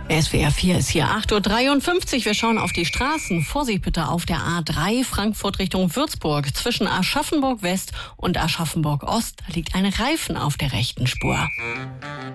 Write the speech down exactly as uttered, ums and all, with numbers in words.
S W R vier ist hier acht Uhr dreiundfünfzig. Wir schauen auf die Straßen. Vorsicht bitte auf der A drei Frankfurt Richtung Würzburg. Zwischen Aschaffenburg West und Aschaffenburg Ost liegt ein Reifen auf der rechten Spur.